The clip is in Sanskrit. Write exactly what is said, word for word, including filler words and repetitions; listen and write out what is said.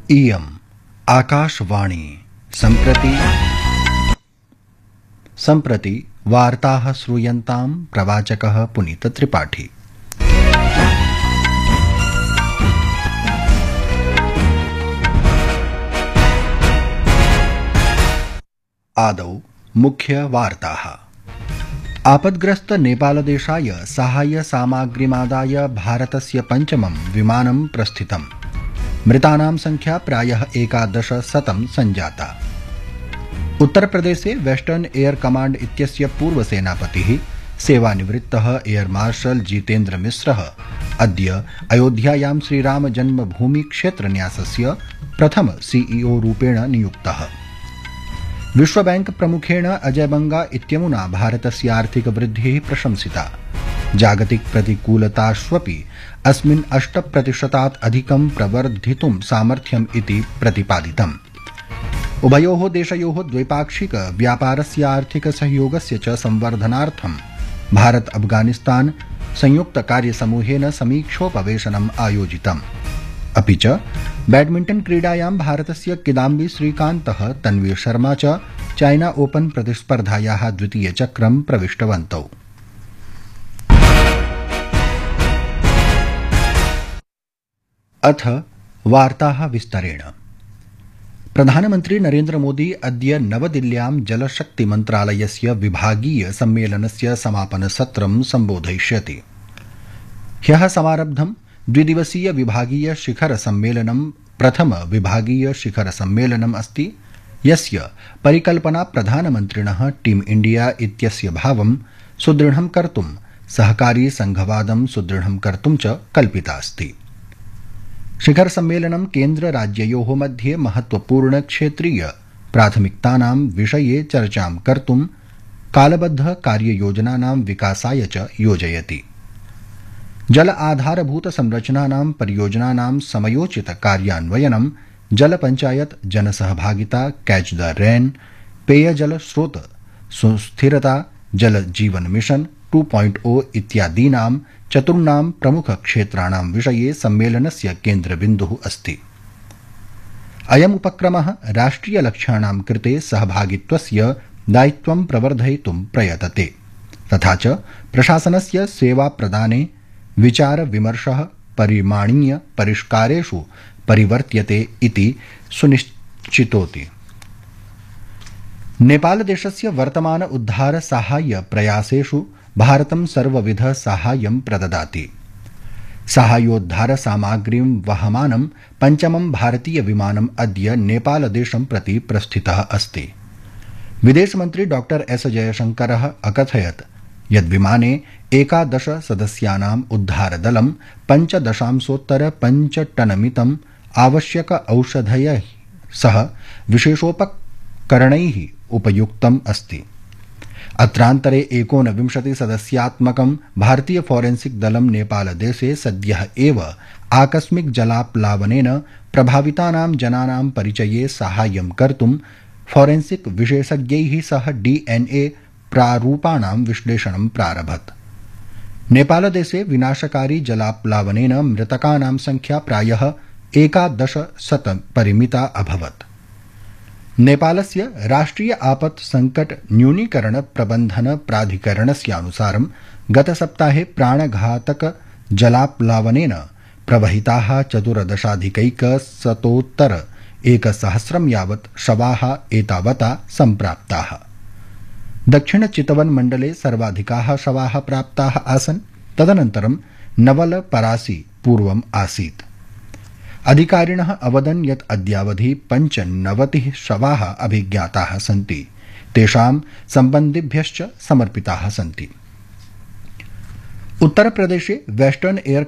इयम् आकाशवाणी सम्प्रति सम्प्रति वार्ताः श्रूयन्तां प्रवाचकः पुनीत त्रिपाठी। आदौ मुख्य वार्ताः। आपद्ग्रस्त नेपालदेशाय साहाय्य सामग्रीमादाय भारतस्य पञ्चमं विमानं प्रस्थितम्। मृतानां संख्या प्रायः एकादश शतं संजाता। उत्तरप्रदेशे वेस्टर्न एयर कमाण्ड इत्यस्य पूर्वसेनापतिः सेवानिवृत्तः एयर मार्शल जितेन्द्र मिश्रः अद्य अयोध्यायां श्रीराम जन्मभूमि क्षेत्रन्यासस्य प्रथम सीईओ रूपेण नियुक्तः। विश्वबैंक प्रमुखेण अजय बंगा इत्यमुना भारतस्य आर्थिक वृद्धिः प्रशंसिता। जागतिक प्रतिकूलताष्वपि अस्मिन् अष्ट प्रतिशतात् अधिकं प्रवर्धितुं सामर्थ्यम् इति प्रतिपादितम्। उभयोः देशयोः द्वैपाक्षिक व्यापारस्य आर्थिक सहयोगस्य च संवर्धनार्थं भारत अफगानिस्तान संयुक्त कार्यसमूहेन समीक्षोपवेशनम् आयोजितम्। अपि च बैडमिण्टन क्रीडायां भारतस्य किदाम्बी श्रीकान्तः तन्वी शर्मा च चाइना ओपन प्रतिस्पर्धायाः द्वितीयचक्रं प्रविष्टवन्तौ। अथ वार्ताः विस्तरेण। प्रधानमन्त्री नरेन्द्र मोदी अद्य नवदिल्ल्यां जलशक्ति मन्त्रालयस्य विभागीय सम्मेलनस्य समापनसत्रं सम्बोधयिष्यति। ह्यः समारब्धं द्विदिवसीय विभागीय शिखर सम्मेलनं प्रथम विभागीय शिखर सम्मेलनम् अस्ति, यस्य परिकल्पना प्रधानमन्त्रिणः टीम इंडिया इत्यस्य भावं सुदृढं कर्तुं सहकारी संघवादं सुदृढं कर्तुं च कल्पिता अस्ति। शिखर सम्मेलनं केन्द्र राज्ययोः मध्ये महत्वपूर्ण क्षेत्रीय प्राथमिकतानां विषये चर्चां कर्तुं कालबद्ध कार्ययोजनानां विकासाय च योजयति। जल आधारभूत संरचनानां परियोजनानां समयोचित कार्यान्वयनं, जल पंचायत जनसहभागिता, कैच द रेन, पेयजल स्रोत सुस्थिरता, जल जीवन मिशन टू पॉइंट ओ इत्यादीनां चतुर्णां प्रमुख क्षेत्राणां विषये सम्मेलनस्य केन्द्रबिन्दुः अस्ति। अयम् उपक्रमः राष्ट्रिय लक्ष्याणां कृते सहभागित्वस्य दायित्वं प्रवर्धयितुं प्रयतते, तथा च प्रशासनस्य सेवा प्रदाने विचार विमर्शः परिमाणीय परिष्कारेषु परिवर्त्यते इति सुनिश्चितोति। नेपालदेशस्य वर्तमान उद्धार साहाय्य प्रयासेषु भारतं सर्वविध साहाय्यं प्रददाति। साहाय्योद्धार सामग्रीं वहमानं पञ्चमं भारतीय विमानम् अद्य नेपालदेशं प्रति प्रस्थितः अस्ति। विदेशमन्त्री डॉक्टर एस जयशंकरः अकथयत् यद् विमाने एकादश सदस्यानाम् उद्धारदलं पञ्चदशांशोत्तर पञ्चटनमितम् आवश्यक औषधैः सह विशेषोपकरणैः उपयुक्तम् अस्ति। अत्रान्तरे एकोनविंशति सदस्यात्मकं भारतीय फॉरेंसिक दलं नेपालदेशे सद्यः एव आकस्मिक जलाप्लावनेन प्रभावितानां जनानां परिचये साहाय्यं कर्तुं फॉरेंसिक विशेषज्ञैः सह डीएनए प्रारूपाणां विश्लेषणं प्रारभत। नेपालदेशे विनाशकारी जलाप्लावनेन मृतकानां संख्या प्रायः एकादश शत परिमिता अभवत्। नेपालस्य राष्ट्रिय आपत् संकट न्यूनीकरण प्रबंधन प्राधिकरणस्यानुसारं गतसप्ताहे प्राणघातक जलाप्लावनेन प्रवहिताः चतुर्दशाधिकैकशतोत्तर एकसहस्रं यावत् शवाः एतावता सम्प्राप्ताः। दक्षिण चितवन मण्डले सर्वाधिकाः शवाः प्राप्ताः आसन्, तदनन्तरं नवल परासी पूर्वम् आसीत्। अधिकारिणः अवदन् यत् अद्यावधि पञ्चनवतिः शवाः अभिज्ञाताः सन्ति, तेषां सम्बन्धिभ्यश्च समर्पिताः सन्ति। उत्तरप्रदेशे वेस्टर्न एयर